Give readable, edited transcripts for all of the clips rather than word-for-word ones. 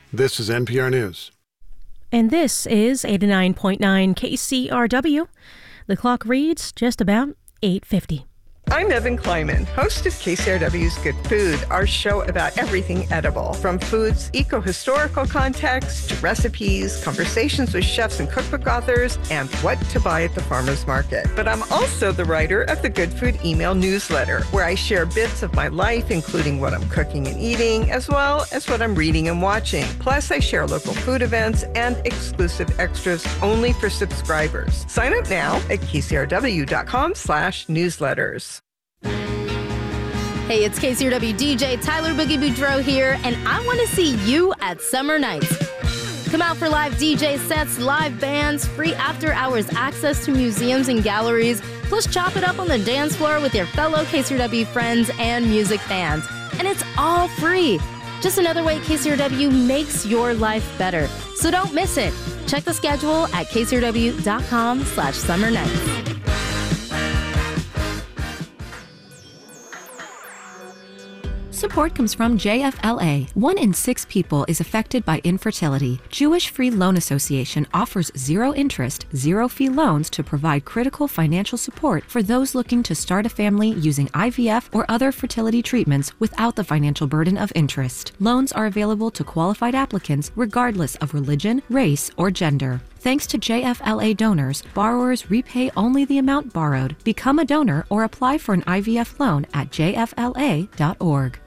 This is NPR News. And this is 89.9 KCRW. The clock reads just about 8:50. I'm Evan Kleiman, host of KCRW's Good Food, our show about everything edible, from food's eco-historical context to recipes, conversations with chefs and cookbook authors, and what to buy at the farmer's market. But I'm also the writer of the Good Food email newsletter, where I share bits of my life, including what I'm cooking and eating, as well as what I'm reading and watching. Plus, I share local food events and exclusive extras only for subscribers. Sign up now at kcrw.com/newsletters. Hey, it's KCRW DJ Tyler Boogie Boudreaux here, and I want to see you at Summer Nights. Come out for live DJ sets, live bands, free after-hours access to museums and galleries, plus chop it up on the dance floor with your fellow KCRW friends and music fans. And it's all free. Just another way KCRW makes your life better. So don't miss it. Check the schedule at kcrw.com/Summer Nights. Support comes from JFLA. 1 in 6 people is affected by infertility. Jewish Free Loan Association offers zero interest, zero fee loans to provide critical financial support for those looking to start a family using IVF or other fertility treatments without the financial burden of interest. Loans are available to qualified applicants regardless of religion, race, or gender. Thanks to JFLA donors, borrowers repay only the amount borrowed. Become a donor or apply for an IVF loan at jfla.org.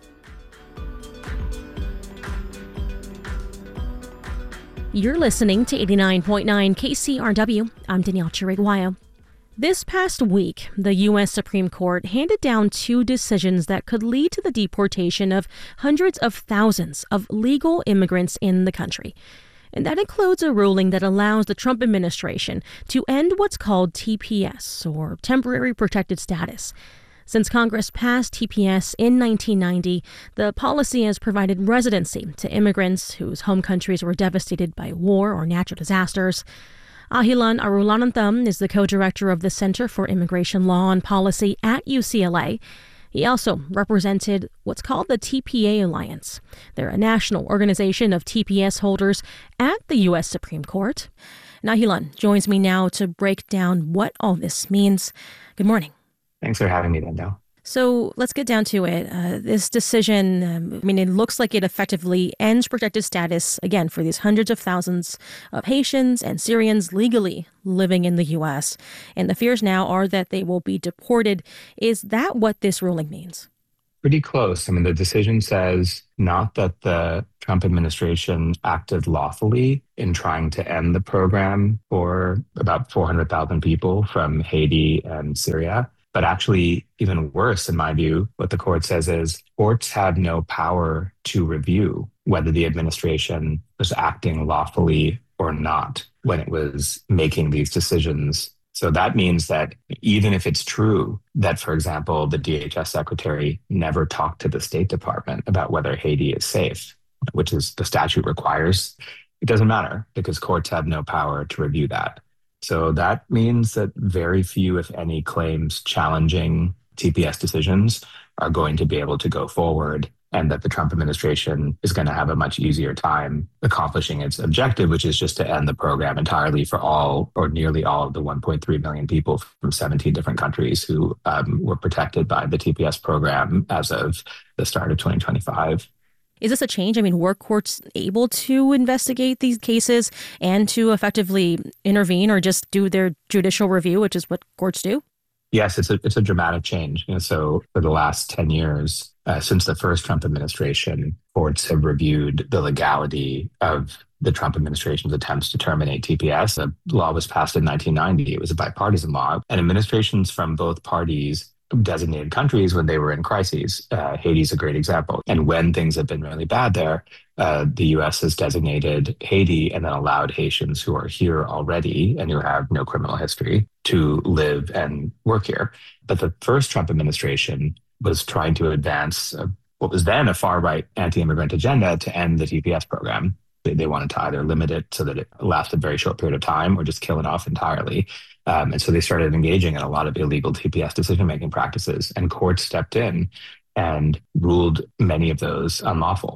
You're listening to 89.9 KCRW. I'm Danielle Chiriguayo. This past week, the U.S. Supreme Court handed down 2 decisions that could lead to the deportation of hundreds of thousands of legal immigrants in the country. And that includes a ruling that allows the Trump administration to end what's called TPS, or Temporary Protected Status. Since Congress passed TPS in 1990, the policy has provided residency to immigrants whose home countries were devastated by war or natural disasters. Ahilan Arulanantham is the co-director of the Center for Immigration Law and Policy at UCLA. He also represented what's called the TPA Alliance. They're a national organization of TPS holders at the U.S. Supreme Court. Ahilan joins me now to break down what all this means. Good morning. Thanks for having me, Danielle. So let's get down to it. This decision, it looks like it effectively ends protected status, again, for these hundreds of thousands of Haitians and Syrians legally living in the U.S. And the fears now are that they will be deported. Is that what this ruling means? Pretty close. The decision says not that the Trump administration acted lawfully in trying to end the program for about 400,000 people from Haiti and Syria. But actually, even worse, in my view, what the court says is courts have no power to review whether the administration was acting lawfully or not when it was making these decisions. So that means that even if it's true that, for example, the DHS secretary never talked to the State Department about whether Haiti is safe, which is the statute requires, it doesn't matter because courts have no power to review that. So that means that very few, if any, claims challenging TPS decisions are going to be able to go forward, and that the Trump administration is going to have a much easier time accomplishing its objective, which is just to end the program entirely for all or nearly all of the 1.3 million people from 17 different countries who were protected by the TPS program as of the start of 2025. Is this a change? Were courts able to investigate these cases and to effectively intervene or just do their judicial review, which is what courts do? Yes, it's a dramatic change. So for the last 10 years, since the first Trump administration, courts have reviewed the legality of the Trump administration's attempts to terminate TPS. The law was passed in 1990. It was a bipartisan law, and administrations from both parties designated countries when they were in crises. Haiti's a great example. And when things have been really bad there, the U.S. has designated Haiti and then allowed Haitians who are here already and who have no criminal history to live and work here. But the first Trump administration was trying to advance what was then a far-right anti-immigrant agenda to end the TPS program. They wanted to either limit it so that it lasted a very short period of time or just kill it off entirely. And so they started engaging in a lot of illegal TPS decision-making practices, and courts stepped in and ruled many of those unlawful.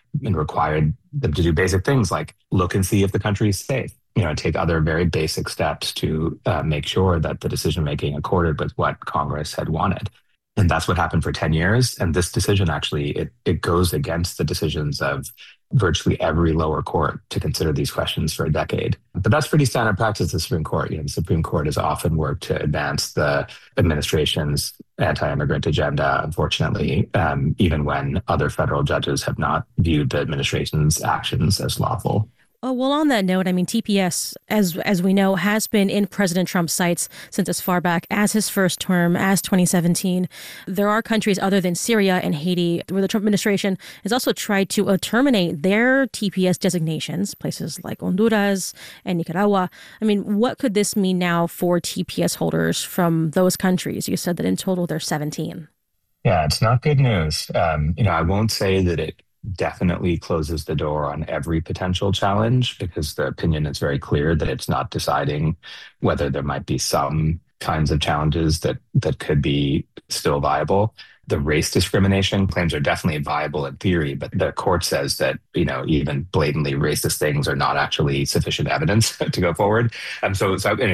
and required them to do basic things like look and see if the country is safe, take other very basic steps to make sure that the decision-making accorded with what Congress had wanted. And that's what happened for 10 years. And this decision actually, it goes against the decisions of virtually every lower court to consider these questions for a decade. But that's pretty standard practice of the Supreme Court. The Supreme Court has often worked to advance the administration's anti-immigrant agenda, unfortunately, even when other federal judges have not viewed the administration's actions as lawful. Oh, well, on that note, TPS, as we know, has been in President Trump's sights since as far back as his first term, as 2017. There are countries other than Syria and Haiti where the Trump administration has also tried to terminate their TPS designations, places like Honduras and Nicaragua. What could this mean now for TPS holders from those countries? You said that in total there's 17. Yeah, it's not good news. I won't say that it definitely closes the door on every potential challenge, because the opinion is very clear that it's not deciding whether there might be some kinds of challenges that could be still viable. The race discrimination claims are definitely viable in theory, but the court says that, even blatantly racist things are not actually sufficient evidence to go forward. So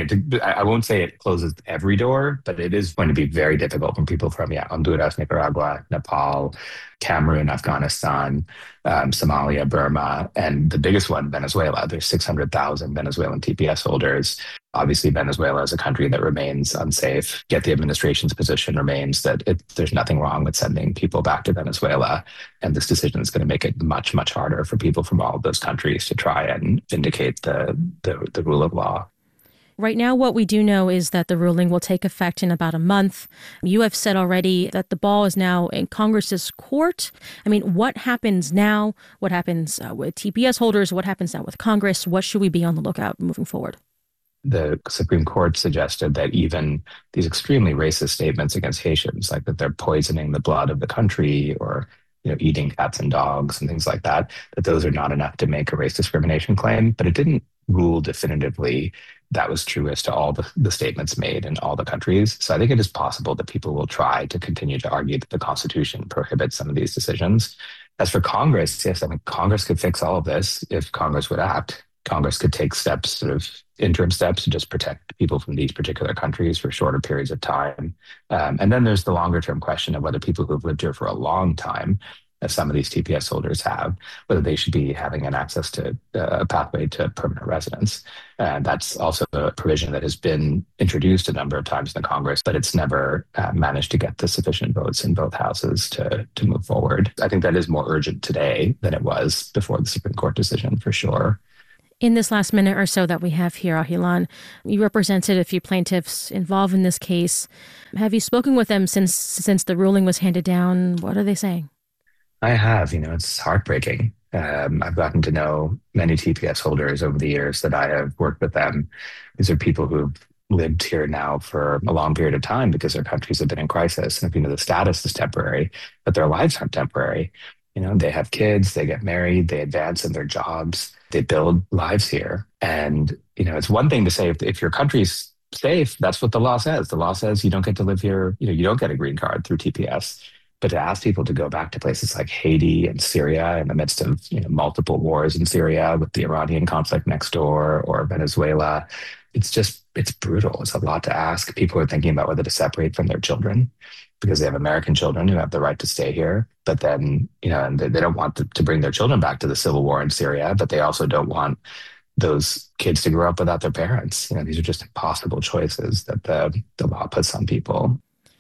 I won't say it closes every door, but it is going to be very difficult for people from Honduras, Nicaragua, Nepal, Cameroon, Afghanistan, Somalia, Burma, and the biggest one, Venezuela. There's 600,000 Venezuelan TPS holders. Obviously, Venezuela is a country that remains unsafe, yet the administration's position remains that there's nothing wrong with sending people back to Venezuela. And this decision is going to make it much, much harder for people from all of those countries to try and vindicate the rule of law. Right now, what we do know is that the ruling will take effect in about a month. You have said already that the ball is now in Congress's court. What happens now? What happens with TPS holders? What happens now with Congress? What should we be on the lookout moving forward? The Supreme Court suggested that even these extremely racist statements against Haitians, like that they're poisoning the blood of the country or eating cats and dogs and things like that those are not enough to make a race discrimination claim. But it didn't rule definitively that was true as to all the statements made in all the countries. So I think it is possible that people will try to continue to argue that the Constitution prohibits some of these decisions. As for Congress, yes, Congress could fix all of this if Congress would act. Congress could take steps, sort of interim steps, to just protect people from these particular countries for shorter periods of time. And then there's the longer term question of whether people who've lived here for a long time, as some of these TPS holders have, whether they should be having an access to a pathway to permanent residence. And that's also a provision that has been introduced a number of times in the Congress, but it's never managed to get the sufficient votes in both houses to move forward. I think that is more urgent today than it was before the Supreme Court decision, for sure. In this last minute or so that we have here, Ahilan, you represented a few plaintiffs involved in this case. Have you spoken with them since the ruling was handed down? What are they saying? I have. It's heartbreaking. I've gotten to know many TPS holders over the years that I have worked with them. These are people who've lived here now for a long period of time because their countries have been in crisis. And the status is temporary, but their lives aren't temporary. They have kids, they get married, they advance in their jobs, they build lives here. And, it's one thing to say if your country's safe, that's what the law says. The law says you don't get to live here, you don't get a green card through TPS. But to ask people to go back to places like Haiti and Syria in the midst of multiple wars in Syria with the Iranian conflict next door, or Venezuela, it's brutal. It's a lot to ask. People are thinking about whether to separate from their children because they have American children who have the right to stay here. But then, and they don't want to bring their children back to the civil war in Syria, but they also don't want those kids to grow up without their parents. These are just impossible choices that the law puts on people.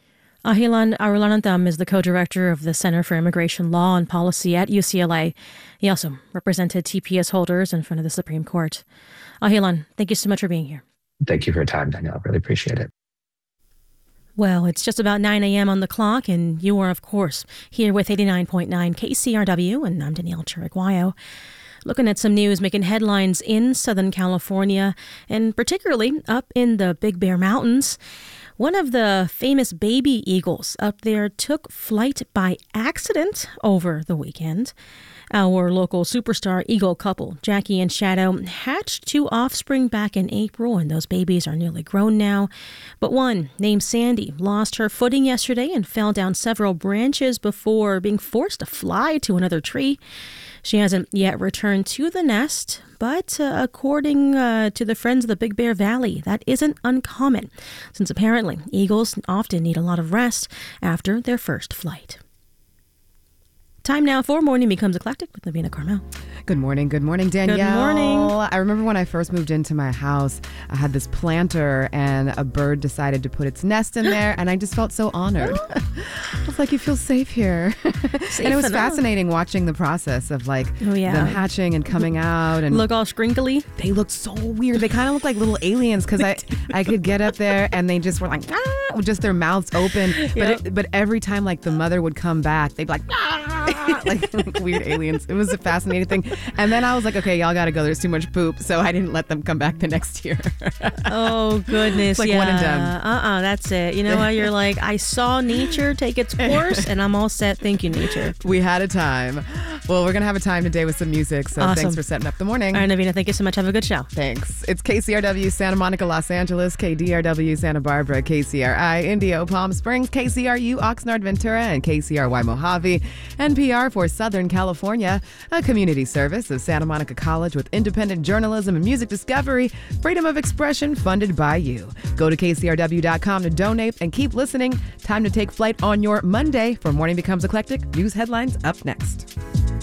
Ahilan Arulanantham is the co-director of the Center for Immigration Law and Policy at UCLA. He also represented TPS holders in front of the Supreme Court. Ahilan, thank you so much for being here. Thank you for your time, Danielle. Really appreciate it. Well, it's just about 9 a.m. on the clock, and you are, of course, here with 89.9 KCRW, and I'm Danielle Chiriguayo. Looking at some news making headlines in Southern California, and particularly up in the Big Bear Mountains. One of the famous baby eagles up there took flight by accident over the weekend. Our local superstar eagle couple, Jackie and Shadow, hatched 2 offspring back in April, and those babies are nearly grown now. But one, named Sandy, lost her footing yesterday and fell down several branches before being forced to fly to another tree. She hasn't yet returned to the nest, but according to the Friends of the Big Bear Valley, that isn't uncommon, since apparently eagles often need a lot of rest after their first flight. Time now for Morning Becomes Eclectic with Lavina Carmel. Good morning, Danielle. Good morning. I remember when I first moved into my house, I had this planter and a bird decided to put its nest in there, and I just felt so honored. I was like, you feel safe here. And it was fascinating watching the process of them hatching and coming out. And look all scrinkly. They looked so weird. They kind of looked like little aliens because I could get up there and they just were like, with just their mouths open. But every time the mother would come back, they'd be like, like weird aliens. It was a fascinating thing. And then I was like, okay, y'all got to go. There's too much poop. So I didn't let them come back the next year. Oh, goodness. It's one and done. That's it. You know what? You're like, I saw nature take its course and I'm all set. Thank you, nature. We had a time. Well, we're going to have a time today with some music. So awesome. Thanks for setting up the morning. All right, Navina, thank you so much. Have a good show. Thanks. It's KCRW Santa Monica, Los Angeles, KDRW Santa Barbara, KCRI Indio, Palm Springs, KCRU Oxnard, Ventura, and KCRY Mojave. NPR for Southern California, a community service of Santa Monica College with independent journalism and music discovery, freedom of expression funded by you. Go to KCRW.com to donate and keep listening. Time to take flight on your Monday for Morning Becomes Eclectic. News headlines up next.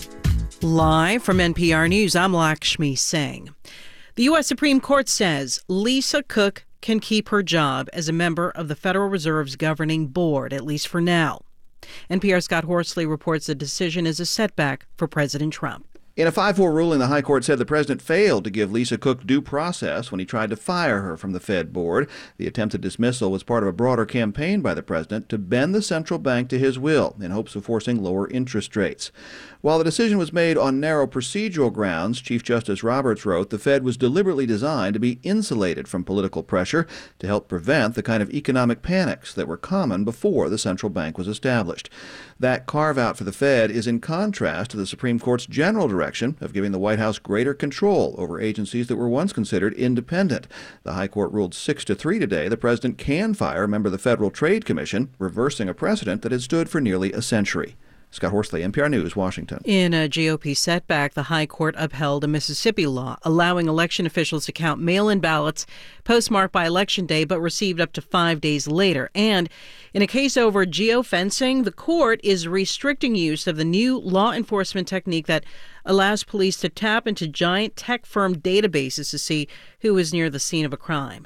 Live from NPR News, I'm Lakshmi Singh. The U.S. Supreme Court says Lisa Cook can keep her job as a member of the Federal Reserve's governing board, at least for now. NPR's Scott Horsley reports the decision is a setback for President Trump. In a 5-4 ruling, the High Court said the president failed to give Lisa Cook due process when he tried to fire her from the Fed board. The attempted dismissal was part of a broader campaign by the president to bend the central bank to his will in hopes of forcing lower interest rates. While the decision was made on narrow procedural grounds, Chief Justice Roberts wrote the Fed was deliberately designed to be insulated from political pressure to help prevent the kind of economic panics that were common before the central bank was established. That carve-out for the Fed is in contrast to the Supreme Court's general direction of giving the White House greater control over agencies that were once considered independent. The High Court ruled 6-3 today the president can fire a member of the Federal Trade Commission, reversing a precedent that had stood for nearly a century. Scott Horsley, NPR News, Washington. In a GOP setback, the High Court upheld a Mississippi law allowing election officials to count mail-in ballots postmarked by Election Day but received up to 5 days later. And in a case over geofencing, the court is restricting use of the new law enforcement technique that allows police to tap into giant tech firm databases to see who is near the scene of a crime.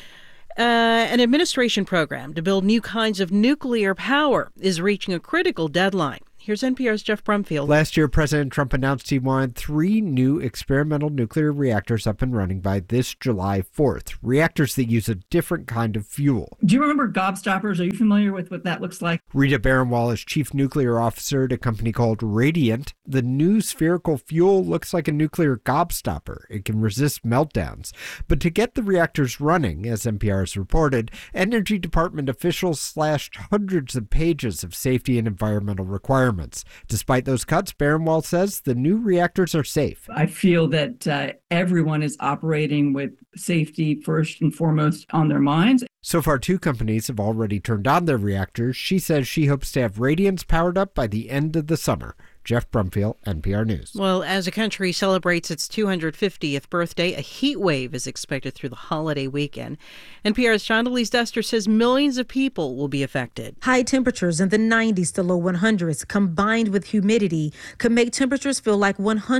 An administration program to build new kinds of nuclear power is reaching a critical deadline. Here's NPR's Jeff Brumfield. Last year, President Trump announced he wanted 3 new experimental nuclear reactors up and running by this July 4th. Reactors that use a different kind of fuel. Do you remember gobstoppers? Are you familiar with what that looks like? Rita Baranwal is chief nuclear officer at a company called Radiant. The new spherical fuel looks like a nuclear gobstopper. It can resist meltdowns. But to get the reactors running, as NPR has reported, Energy Department officials slashed hundreds of pages of safety and environmental requirements. Despite those cuts, Baranwal says the new reactors are safe. I feel that everyone is operating with safety first and foremost on their minds. So far, 2 companies have already turned on their reactors. She says she hopes to have Radiance powered up by the end of the summer. Jeff Brumfield, NPR News. Well, as the country celebrates its 250th birthday, a heat wave is expected through the holiday weekend. NPR's Shondelise Duster says millions of people will be affected. High temperatures in the 90s to low 100s combined with humidity could make temperatures feel like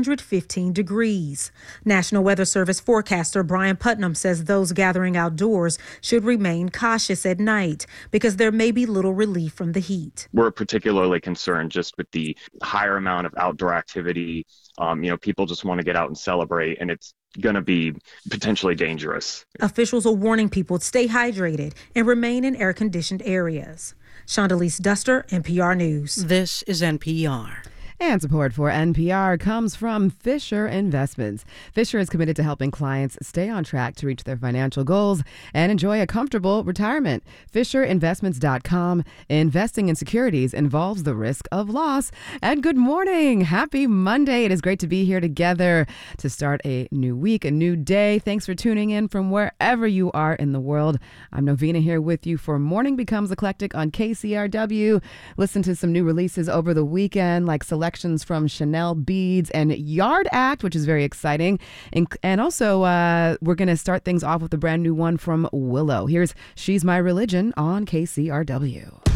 115 degrees. National Weather Service forecaster Brian Putnam says those gathering outdoors should remain cautious at night because there may be little relief from the heat. We're particularly concerned just with the higher amount of outdoor activity. People just want to get out and celebrate, and it's going to be potentially dangerous. Officials are warning people to stay hydrated and remain in air-conditioned areas. Shondelise Duster, NPR News. This is NPR. And support for NPR comes from Fisher Investments. Fisher is committed to helping clients stay on track to reach their financial goals and enjoy a comfortable retirement. FisherInvestments.com. Investing in securities involves the risk of loss. And good morning. Happy Monday. It is great to be here together to start a new week, a new day. Thanks for tuning in from wherever you are in the world. I'm Novena here with you for Morning Becomes Eclectic on KCRW. Listen to some new releases over the weekend, like Select collections from Chanel Beads and Yard Act, which is very exciting. And also, we're going to start things off with a brand new one from Willow. Here's She's My Religion on KCRW.